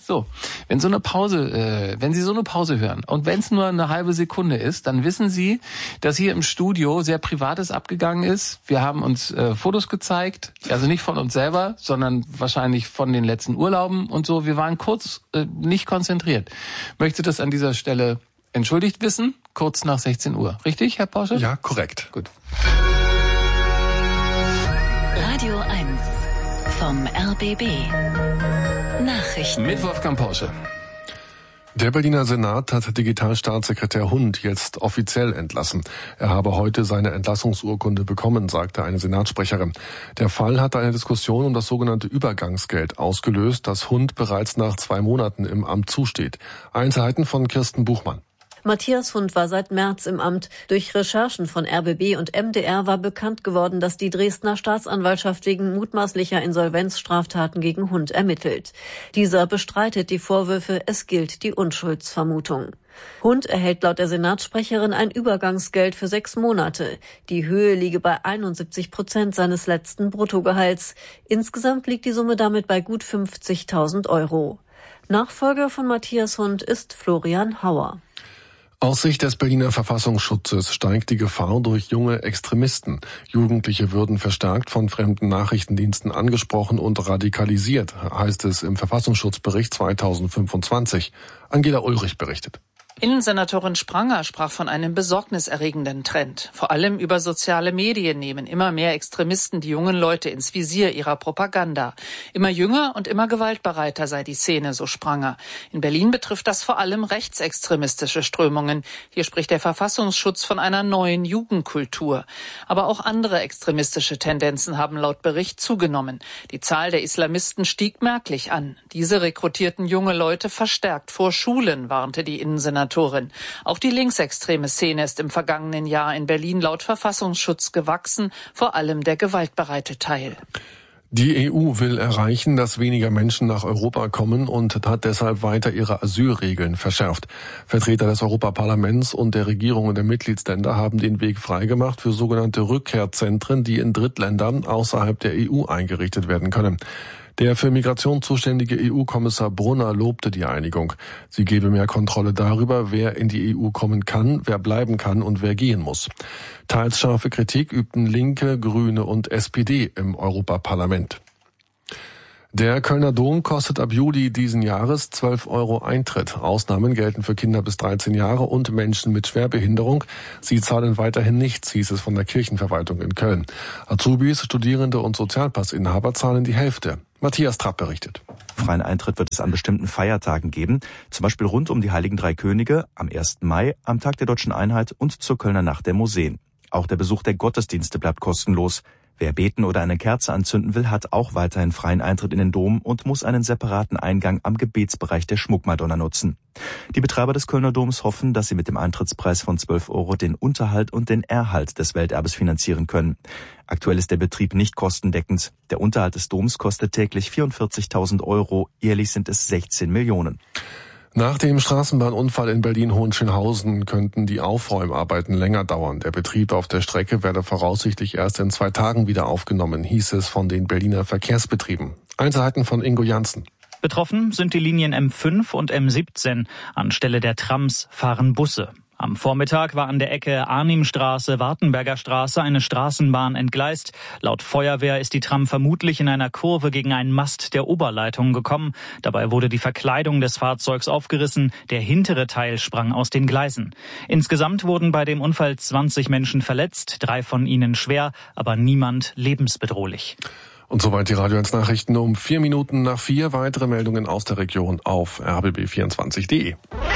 So, wenn Sie so eine Pause hören und wenn es nur eine halbe Sekunde ist, dann wissen Sie, dass hier im Studio sehr Privates abgegangen ist. Wir haben uns Fotos gezeigt, also nicht von uns selber, sondern wahrscheinlich von den letzten Urlauben und so. Wir waren kurz nicht konzentriert. Möchte das an dieser Stelle entschuldigt wissen, kurz nach 16 Uhr. Richtig, Herr Porsche? Ja, korrekt. Gut. Radio 1 vom RBB. Nachrichten. Mit Wolfgang Porsche. Der Berliner Senat hat Digitalstaatssekretär Hund jetzt offiziell entlassen. Er habe heute seine Entlassungsurkunde bekommen, sagte eine Senatssprecherin. Der Fall hatte eine Diskussion um das sogenannte Übergangsgeld ausgelöst, das Hund bereits nach 2 Monaten im Amt zusteht. Einzelheiten von Kirsten Buchmann. Matthias Hund war seit März im Amt. Durch Recherchen von RBB und MDR war bekannt geworden, dass die Dresdner Staatsanwaltschaft wegen mutmaßlicher Insolvenzstraftaten gegen Hund ermittelt. Dieser bestreitet die Vorwürfe, es gilt die Unschuldsvermutung. Hund erhält laut der Senatssprecherin ein Übergangsgeld für 6 Monate. Die Höhe liege bei 71% seines letzten Bruttogehalts. Insgesamt liegt die Summe damit bei gut 50.000 Euro. Nachfolger von Matthias Hund ist Florian Hauer. Aus Sicht des Berliner Verfassungsschutzes steigt die Gefahr durch junge Extremisten. Jugendliche würden verstärkt von fremden Nachrichtendiensten angesprochen und radikalisiert, heißt es im Verfassungsschutzbericht 2025. Angela Ulrich berichtet. Innensenatorin Spranger sprach von einem besorgniserregenden Trend. Vor allem über soziale Medien nehmen immer mehr Extremisten die jungen Leute ins Visier ihrer Propaganda. Immer jünger und immer gewaltbereiter sei die Szene, so Spranger. In Berlin betrifft das vor allem rechtsextremistische Strömungen. Hier spricht der Verfassungsschutz von einer neuen Jugendkultur. Aber auch andere extremistische Tendenzen haben laut Bericht zugenommen. Die Zahl der Islamisten stieg merklich an. Diese rekrutierten junge Leute verstärkt vor Schulen, warnte die Innensenatorin. Auch die linksextreme Szene ist im vergangenen Jahr in Berlin laut Verfassungsschutz gewachsen, vor allem der gewaltbereite Teil. Die EU will erreichen, dass weniger Menschen nach Europa kommen und hat deshalb weiter ihre Asylregeln verschärft. Vertreter des Europaparlaments und der Regierungen der Mitgliedsländer haben den Weg freigemacht für sogenannte Rückkehrzentren, die in Drittländern außerhalb der EU eingerichtet werden können. Der für Migration zuständige EU-Kommissar Brunner lobte die Einigung. Sie gebe mehr Kontrolle darüber, wer in die EU kommen kann, wer bleiben kann und wer gehen muss. Teils scharfe Kritik übten Linke, Grüne und SPD im Europaparlament. Der Kölner Dom kostet ab Juli diesen Jahres 12 € Eintritt. Ausnahmen gelten für Kinder bis 13 Jahre und Menschen mit Schwerbehinderung. Sie zahlen weiterhin nichts, hieß es von der Kirchenverwaltung in Köln. Azubis, Studierende und Sozialpassinhaber zahlen die Hälfte. Matthias Trapp berichtet. Freien Eintritt wird es an bestimmten Feiertagen geben, zum Beispiel rund um die Heiligen Drei Könige, am 1. Mai, am Tag der Deutschen Einheit und zur Kölner Nacht der Museen. Auch der Besuch der Gottesdienste bleibt kostenlos. Wer beten oder eine Kerze anzünden will, hat auch weiterhin freien Eintritt in den Dom und muss einen separaten Eingang am Gebetsbereich der Schmuckmadonna nutzen. Die Betreiber des Kölner Doms hoffen, dass sie mit dem Eintrittspreis von 12 € den Unterhalt und den Erhalt des Welterbes finanzieren können. Aktuell ist der Betrieb nicht kostendeckend. Der Unterhalt des Doms kostet täglich 44.000 €, jährlich sind es 16 Millionen. Nach dem Straßenbahnunfall in Berlin-Hohenschönhausen könnten die Aufräumarbeiten länger dauern. Der Betrieb auf der Strecke werde voraussichtlich erst in 2 Tagen wieder aufgenommen, hieß es von den Berliner Verkehrsbetrieben. Einzelheiten von Ingo Janssen. Betroffen sind die Linien M5 und M17. Anstelle der Trams fahren Busse. Am Vormittag war an der Ecke Arnimstraße-Wartenberger Straße eine Straßenbahn entgleist. Laut Feuerwehr ist die Tram vermutlich in einer Kurve gegen einen Mast der Oberleitung gekommen. Dabei wurde die Verkleidung des Fahrzeugs aufgerissen. Der hintere Teil sprang aus den Gleisen. Insgesamt wurden bei dem Unfall 20 Menschen verletzt, 3 von ihnen schwer, aber niemand lebensbedrohlich. Und soweit die Radio 1 Nachrichten um 4 Minuten nach 4. Weitere Meldungen aus der Region auf rbb24.de.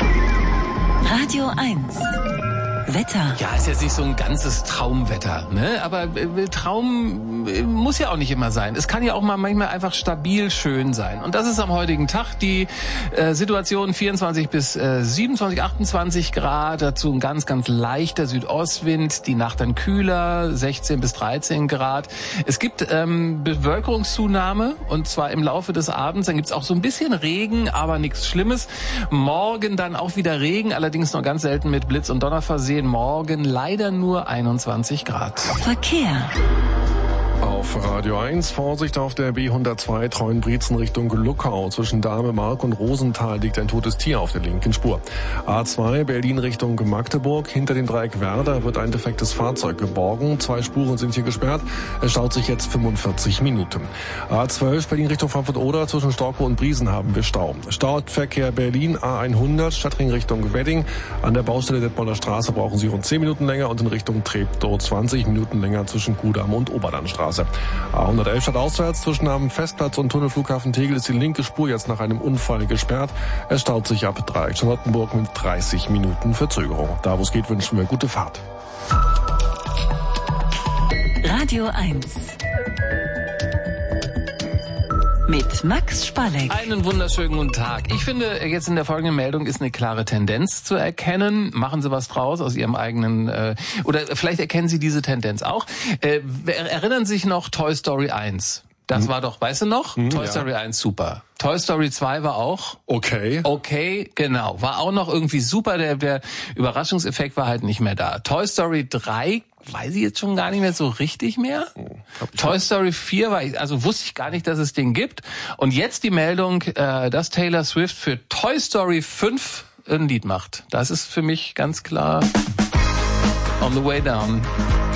Radio 1. Wetter. Ja, ist jetzt nicht so ein ganzes Traumwetter, ne? Aber Traum muss ja auch nicht immer sein. Es kann ja auch mal manchmal einfach stabil schön sein. Und das ist am heutigen Tag die Situation 24 bis 27, 28 Grad. Dazu ein ganz, ganz leichter Südostwind. Die Nacht dann kühler, 16 bis 13 Grad. Es gibt Bevölkerungszunahme und zwar im Laufe des Abends. Dann gibt's auch so ein bisschen Regen, aber nichts Schlimmes. Morgen dann auch wieder Regen, allerdings nur ganz selten mit Blitz und Donner versehen. Morgen leider nur 21 Grad. Verkehr. Auf auf Radio 1. Vorsicht auf der B102 Treuenbrietzen Richtung Luckau. Zwischen Dahme-Mark und Rosenthal liegt ein totes Tier auf der linken Spur. A2 Berlin Richtung Magdeburg. Hinter dem Dreieck Werder wird ein defektes Fahrzeug geborgen. 2 Spuren sind hier gesperrt. Es staut sich jetzt 45 Minuten. A12 Berlin Richtung Frankfurt-Oder. Zwischen Storkow und Briesen haben wir Stau. Stauverkehr Berlin A100 Stadtring Richtung Wedding. An der Baustelle Detmolder Straße brauchen Sie rund 10 Minuten länger und in Richtung Treptow 20 Minuten länger zwischen Kudamm und Oberlandstraße. A111 stadtauswärts zwischen am Festplatz und Tunnelflughafen Tegel ist die linke Spur jetzt nach einem Unfall gesperrt. Es staut sich ab Dreieck Charlottenburg mit 30 Minuten Verzögerung. Da wo es geht, wünschen wir gute Fahrt. Radio 1 mit Max Spalleck. Einen wunderschönen guten Tag. Ich finde, jetzt in der folgenden Meldung ist eine klare Tendenz zu erkennen. Machen Sie was draus aus Ihrem eigenen, oder vielleicht erkennen Sie diese Tendenz auch. Erinnern Sie sich noch Toy Story 1? Das war doch, weißt du noch? Toy Story 1, super. Toy Story 2 war auch okay, genau. War auch noch irgendwie super. Der Überraschungseffekt war halt nicht mehr da. Toy Story 3 weiß ich jetzt schon gar nicht mehr so richtig mehr. Toy Story 4 wusste ich gar nicht, dass es den gibt. Und jetzt die Meldung, dass Taylor Swift für Toy Story 5 ein Lied macht. Das ist für mich ganz klar on the way down.